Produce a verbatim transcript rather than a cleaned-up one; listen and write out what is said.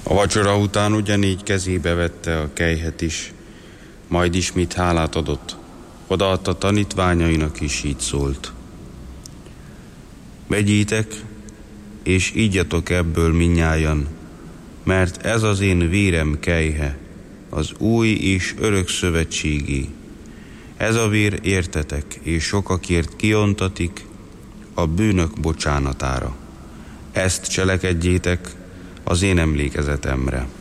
A vacsora után ugyanígy kezébe vette a kelyhet is, majd ismét hálát adott. Odaadta tanítványainak, és így szólt: vegyétek, és igyatok ebből mindnyájan, mert ez az én vérem kelyhe, az új és örök szövetségé. Ez a vér értetek, és sokakért kiontatik a bűnök bocsánatára. Ezt cselekedjétek az én emlékezetemre.